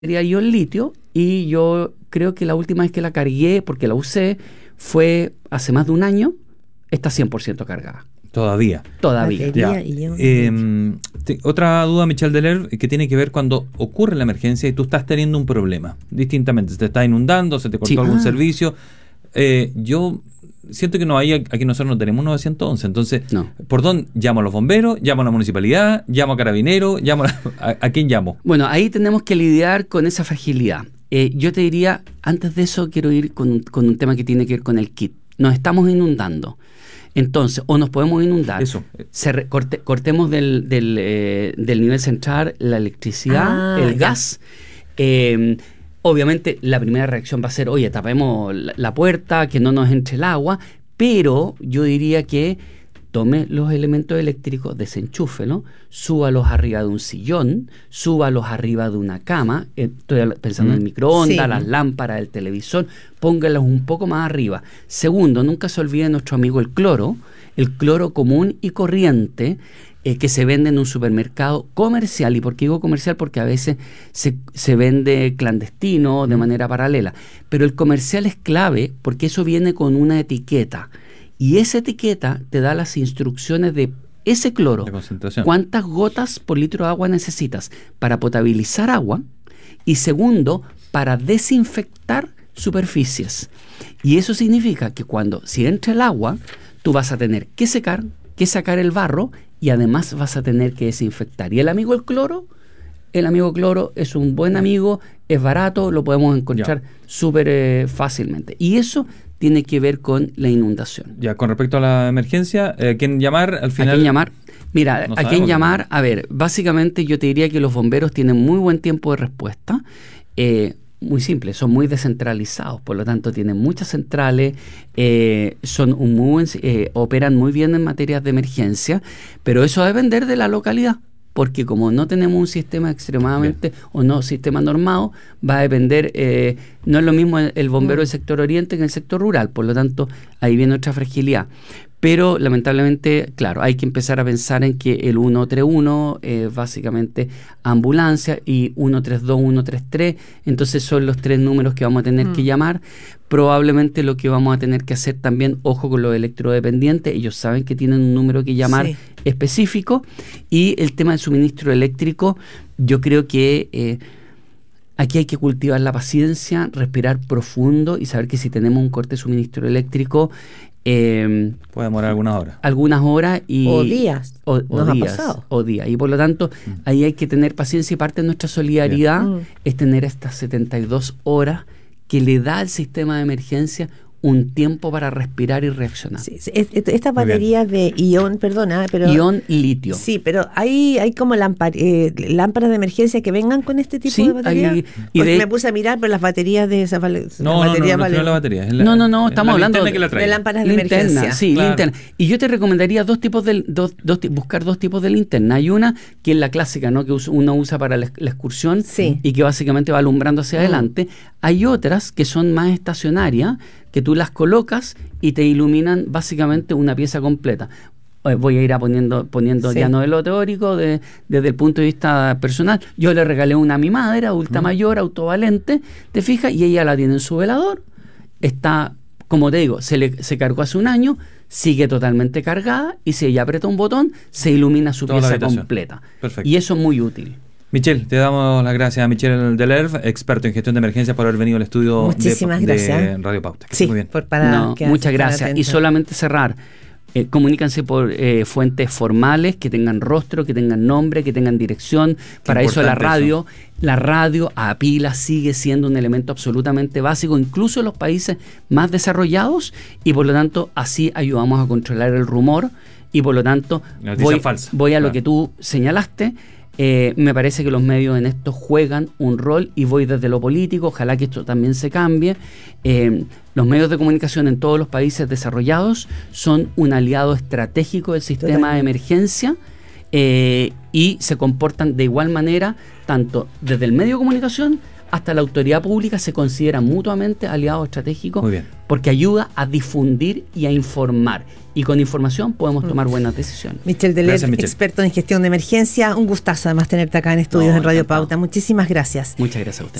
ion litio, y yo creo que la última vez que la cargué, porque la usé, fue hace más de un año, está 100% cargada. Todavía. Batería, ion Otra duda, Michel Delerve, que tiene que ver cuando ocurre la emergencia y tú estás teniendo un problema, distintamente, se te está inundando, se te cortó algún servicio. Yo siento que no hay, aquí nosotros no tenemos 911, entonces, ¿por dónde llamo a los bomberos? ¿Llamo a la municipalidad? ¿Llamo a carabineros? ¿A quién llamo? Bueno, ahí tenemos que lidiar con esa fragilidad. Yo te diría, antes de eso quiero ir con un tema que tiene que ver con el kit. Nos estamos inundando. Entonces, o nos podemos inundar. Eso. Cortemos del nivel central la electricidad, el gas. Obviamente, la primera reacción va a ser, oye, tapemos la puerta, que no nos entre el agua, pero yo diría que tome los elementos eléctricos, desenchúfelo, súbalos arriba de un sillón, súbalos arriba de una cama, estoy pensando en el microondas, las lámparas, el televisor, póngalos un poco más arriba. Segundo, nunca se olvide de nuestro amigo el cloro común y corriente, que se vende en un supermercado comercial. ¿Y por qué digo comercial? Porque a veces se vende clandestino, de manera paralela. Pero el comercial es clave porque eso viene con una etiqueta. Y esa etiqueta te da las instrucciones de ese cloro. La concentración. ¿Cuántas gotas por litro de agua necesitas para potabilizar agua? Y segundo, para desinfectar superficies. Y eso significa que si entra el agua, tú vas a tener que sacar el barro, y además vas a tener que desinfectar. Y el amigo cloro es un buen amigo, es barato, lo podemos encontrar súper fácilmente. Y eso tiene que ver con la inundación. Ya, con respecto a la emergencia, ¿a quién llamar al final? ¿A quién llamar? Mira, ¿a quién llamar? A ver, básicamente yo te diría que los bomberos tienen muy buen tiempo de respuesta. Muy simple, son muy descentralizados, por lo tanto tienen muchas centrales, operan muy bien en materias de emergencia, pero eso va a depender de la localidad, porque como no tenemos un sistema extremadamente sistema normado, va a depender, no es lo mismo el bombero del sector oriente que en el sector rural, por lo tanto ahí viene otra fragilidad. Pero lamentablemente, claro, hay que empezar a pensar en que el 131 es básicamente ambulancia, y 132, 133, entonces son los 3 números que vamos a tener que llamar. Probablemente lo que vamos a tener que hacer también, ojo con los electrodependientes, ellos saben que tienen un número que llamar específico. Y el tema del suministro eléctrico, yo creo que aquí hay que cultivar la paciencia, respirar profundo y saber que si tenemos un corte de suministro eléctrico, puede demorar algunas horas o días o días, y por lo tanto ahí hay que tener paciencia, y parte de nuestra solidaridad es tener estas 72 horas que le da al sistema de emergencia un tiempo para respirar y reaccionar. Esta batería de ion, ion litio. Sí, pero hay como lámparas de emergencia que vengan con este tipo de batería. Me puse a mirar, pero las baterías de esa no es la batería. Estamos hablando de lámparas de emergencia. Sí, claro. Linterna. Y yo te recomendaría buscar dos tipos de linterna. Hay una que es la clásica, ¿no? Que uno usa para la excursión y que básicamente va alumbrando hacia adelante. Hay otras que son más estacionarias, que tú las colocas y te iluminan básicamente una pieza completa. Voy a ir poniendo ya no de lo teórico, desde el punto de vista personal. Yo le regalé una a mi madre, adulta mayor, autovalente, ¿te fijas? Y ella la tiene en su velador. Está, como te digo, se cargó hace un año, sigue totalmente cargada, y si ella aprieta un botón, se ilumina su pieza completa. Perfecto. Y eso es muy útil. Michel, te damos las gracias a Michel Delerve, experto en gestión de emergencia, por haber venido al estudio de Radio Pauta. Muy bien. Muchas gracias. Y solamente cerrar, comuníquense por fuentes formales, que tengan rostro, que tengan nombre, que tengan dirección. Para eso la radio a pila sigue siendo un elemento absolutamente básico, incluso en los países más desarrollados, y por lo tanto así ayudamos a controlar el rumor, y por lo tanto voy a lo que tú señalaste. Me parece que los medios en esto juegan un rol, y voy desde lo político, ojalá que esto también se cambie. Los medios de comunicación en todos los países desarrollados son un aliado estratégico del sistema de emergencia, y se comportan de igual manera tanto desde el medio de comunicación hasta la autoridad pública se consideran mutuamente aliados estratégicos. Muy bien. Porque ayuda a difundir y a informar. Y con información podemos tomar buenas decisiones. Michel Deler, experto en gestión de emergencia. Un gustazo además tenerte acá en estudios en Radio Pauta. Muchísimas gracias. Muchas gracias a usted.